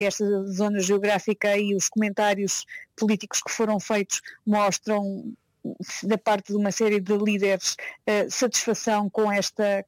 Esta zona geográfica e os comentários políticos que foram feitos mostram, da parte de uma série de líderes, satisfação com esta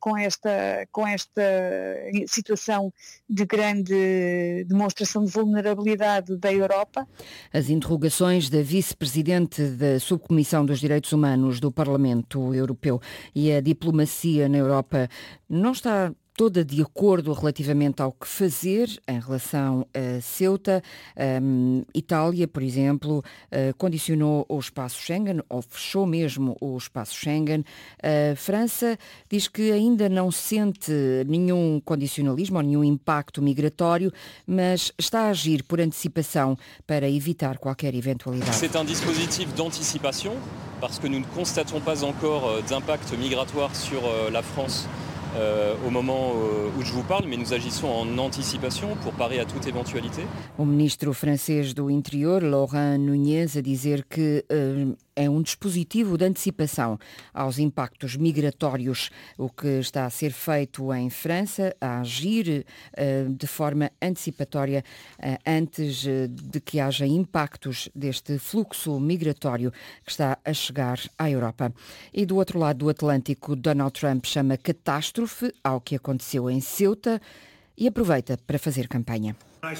situação de grande demonstração de vulnerabilidade da Europa. As interrogações da vice-presidente da Subcomissão dos Direitos Humanos do Parlamento Europeu e a diplomacia na Europa não está toda de acordo relativamente ao que fazer em relação a Ceuta. Itália, por exemplo, condicionou o espaço Schengen, ou fechou mesmo o espaço Schengen. A França diz que ainda não sente nenhum condicionalismo ou nenhum impacto migratório, mas está a agir por antecipação para evitar qualquer eventualidade. C'est un dispositif d'anticipation, parce que nous ne constatons pas encore d'impact migratoire sur la France au moment où je vous parle, mais nous agissons en anticipation pour parer à toute éventualité. O ministro francês do Interior, Laurent Nunez, a dizer que é um dispositivo de antecipação aos impactos migratórios, o que está a ser feito em França, a agir de forma antecipatória antes de que haja impactos deste fluxo migratório que está a chegar à Europa. E do outro lado do Atlântico, Donald Trump chama catástrofe ao que aconteceu em Ceuta e aproveita para fazer campanha.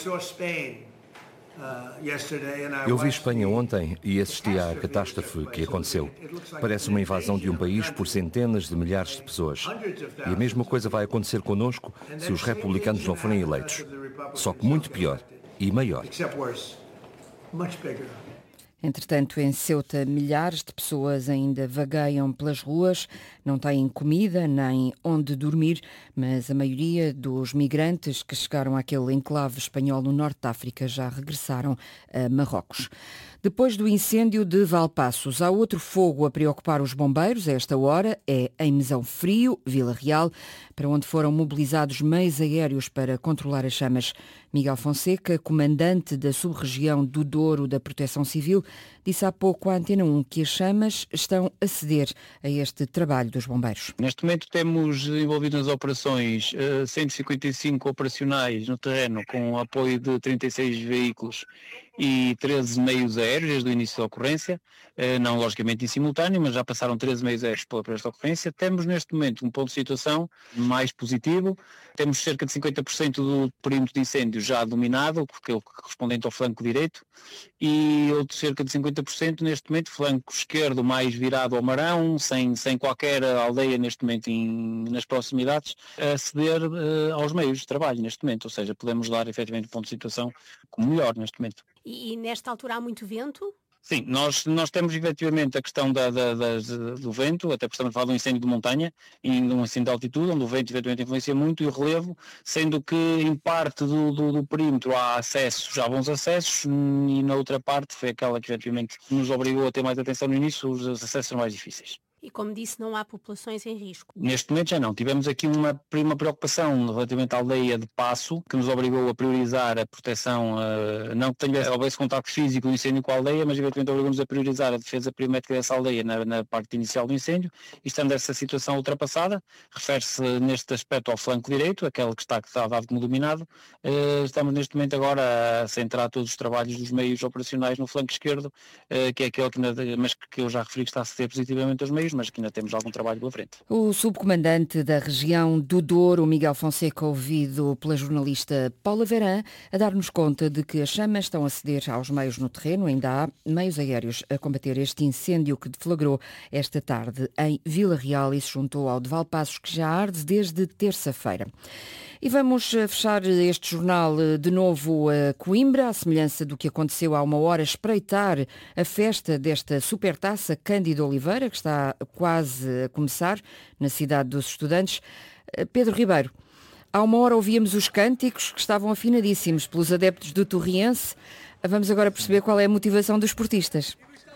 Eu vi Espanha ontem e assisti à catástrofe que aconteceu. Parece uma invasão de um país por centenas de milhares de pessoas. E a mesma coisa vai acontecer connosco se os republicanos não forem eleitos. Só que muito pior e maior. Entretanto, em Ceuta, milhares de pessoas ainda vagueiam pelas ruas, não têm comida nem onde dormir, mas a maioria dos migrantes que chegaram àquele enclave espanhol no norte de África já regressaram a Marrocos. Depois do incêndio de Valpaços, há outro fogo a preocupar os bombeiros. A esta hora é em Mesão Frio, Vila Real, para onde foram mobilizados meios aéreos para controlar as chamas. Miguel Fonseca, comandante da sub-região do Douro da Proteção Civil, disse há pouco à Antena 1 que as chamas estão a ceder a este trabalho dos bombeiros. Neste momento temos envolvido nas operações 155 operacionais no terreno, com o apoio de 36 veículos e 13 meios aéreos desde o início da ocorrência, não logicamente em simultâneo, mas já passaram 13 meios aéreos por esta ocorrência. Temos neste momento um ponto de situação mais positivo, temos cerca de 50% do perímetro de incêndio já dominado, porque é o correspondente ao flanco direito, e outro cerca de 50% neste momento flanco esquerdo mais virado ao Marão, sem qualquer aldeia neste momento nas proximidades, a ceder aos meios de trabalho neste momento, ou seja, podemos dar efetivamente um ponto de situação como melhor neste momento. E nesta altura há muito vento? Sim, nós temos efetivamente a questão do vento, até porque estamos a falar de um incêndio de montanha e de um incêndio de altitude, onde o vento efetivamente influencia muito, e o relevo, sendo que em parte do perímetro há acessos, já bons acessos, e na outra parte foi aquela que efetivamente nos obrigou a ter mais atenção no início, os acessos são mais difíceis. E como disse, não há populações em risco? Neste momento já não. Tivemos aqui uma preocupação relativamente à aldeia de Passo, que nos obrigou a priorizar a proteção, não que houvesse contacto físico do incêndio com a aldeia, mas eventualmente obrigamos a priorizar a defesa perimétrica dessa aldeia na parte inicial do incêndio, e estando essa situação ultrapassada, refere-se neste aspecto ao flanco direito, aquele que está dado como dominado. Estamos neste momento agora a centrar todos os trabalhos dos meios operacionais no flanco esquerdo, que é aquele que eu já referi que está a ceder positivamente aos meios, mas que ainda temos algum trabalho pela frente. O subcomandante da região do Douro, Miguel Fonseca, ouvido pela jornalista Paula Verã, a dar-nos conta de que as chamas estão a ceder aos meios no terreno. Ainda há meios aéreos a combater este incêndio que deflagrou esta tarde em Vila Real e se juntou ao de Valpaços, que já arde desde terça-feira. E vamos fechar este jornal de novo a Coimbra, à semelhança do que aconteceu há uma hora, espreitar a festa desta supertaça Cândido Oliveira, que está quase a começar na cidade dos estudantes. Pedro Ribeiro, há uma hora ouvíamos os cânticos que estavam afinadíssimos pelos adeptos do Torriense. Vamos agora perceber qual é a motivação dos esportistas.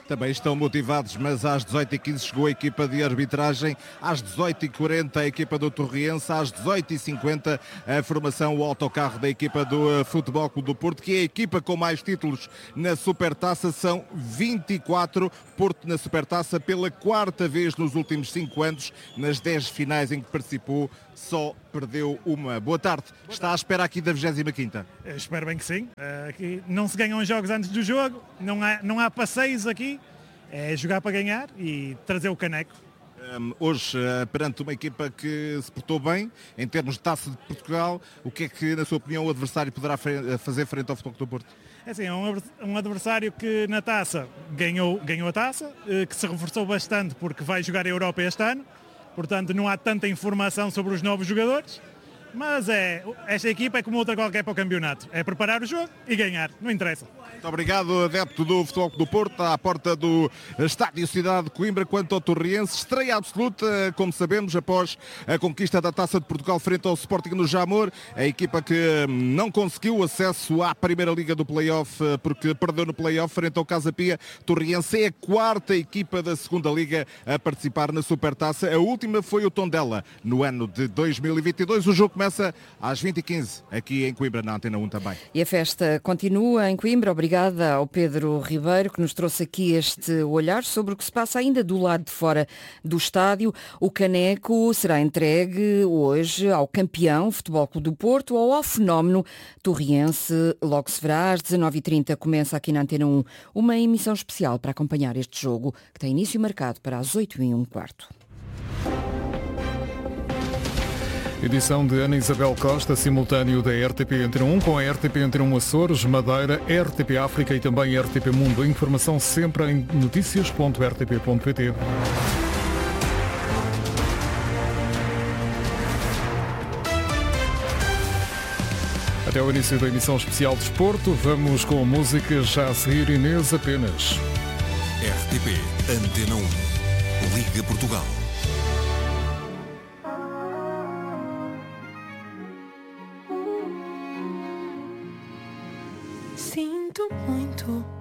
Também estão motivados, mas às 18h15 chegou a equipa de arbitragem, às 18h40 a equipa do Torriense, às 18h50 a formação, o autocarro da equipa do Futebol Clube do Porto, que é a equipa com mais títulos na Supertaça, são 24. Porto na Supertaça pela 4ª vez nos últimos 5 anos, nas 10 finais em que participou, só perdeu uma. Boa tarde, está à espera aqui da 25ª? Espero bem que sim. Aqui não se ganham jogos antes do jogo, não há passeios aqui, é jogar para ganhar e trazer o caneco. Hoje, perante uma equipa que se portou bem, em termos de Taça de Portugal, o que é que, na sua opinião, o adversário poderá fazer frente ao Futebol Clube do Porto? É assim, é um adversário que na Taça ganhou a Taça, que se reforçou bastante porque vai jogar a Europa este ano, portanto não há tanta informação sobre os novos jogadores, mas esta equipa é como outra qualquer para o campeonato, é preparar o jogo e ganhar, não interessa. Muito obrigado, adepto do Futebol Clube do Porto, à porta do Estádio Cidade de Coimbra. Quanto ao Torriense, estreia absoluta, como sabemos, após a conquista da Taça de Portugal frente ao Sporting no Jamor, a equipa que não conseguiu acesso à Primeira Liga do Play-Off porque perdeu no Play-Off frente ao Casa Pia. Torriense é a 4ª equipa da Segunda Liga a participar na Supertaça. A última foi o Tondela no ano de 2022. O jogo começa às 20h15 aqui em Coimbra, na Antena 1 também. E a festa continua em Coimbra. Obrigada ao Pedro Ribeiro, que nos trouxe aqui este olhar sobre o que se passa ainda do lado de fora do estádio. O caneco será entregue hoje ao campeão Futebol Clube do Porto ou ao fenómeno torriense. Logo se verá, às 19h30 começa aqui na Antena 1 uma emissão especial para acompanhar este jogo, que tem início marcado para as 8h15. Edição de Ana Isabel Costa, simultâneo da RTP Antena 1 com a RTP Antena 1 Açores, Madeira, RTP África e também RTP Mundo. A informação sempre em noticias.rtp.pt. Até o início da emissão especial de Desporto, vamos com música já a seguir. Inês apenas. RTP Antena 1, Liga Portugal. Sinto muito